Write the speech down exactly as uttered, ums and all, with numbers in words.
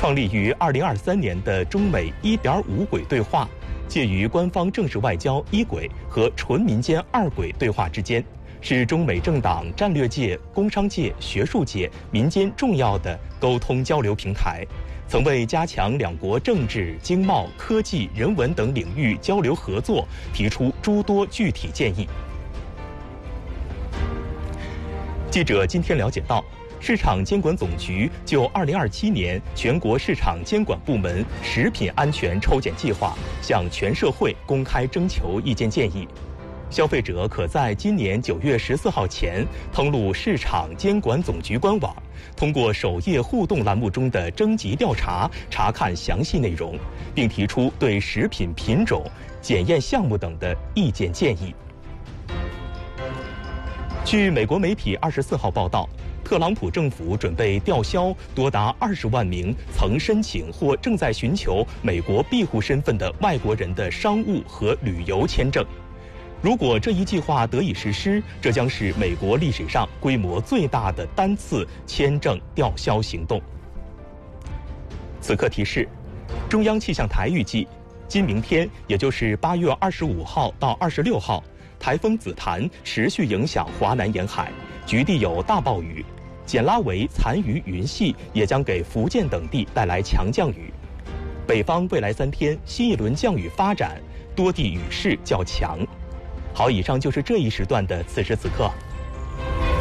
创立于二零二三年的中美一点五轨对话，介于官方政治外交一轨和纯民间二轨对话之间，是中美政党、战略界、工商界、学术界、民间重要的沟通交流平台，曾为加强两国政治、经贸、科技、人文等领域交流合作提出诸多具体建议。记者今天了解到，市场监管总局就二零二七年全国市场监管部门食品安全抽检计划向全社会公开征求意见建议。消费者可在今年九月十四号前登录市场监管总局官网，通过首页互动栏目中的征集调查查看详细内容，并提出对食品品种、检验项目等的意见建议。据美国媒体二十四号报道，特朗普政府准备吊销多达二十万名曾申请或正在寻求美国庇护身份的外国人的商务和旅游签证。如果这一计划得以实施，这将是美国历史上规模最大的单次签证吊销行动。此刻提示，中央气象台预计，今明天，也就是八月二十五号到二十六号，台风紫檀持续影响华南沿海，局地有大暴雨，简拉为残余云系也将给福建等地带来强降雨。北方未来三天新一轮降雨发展，多地雨势较强。好，以上就是这一时段的此时此刻。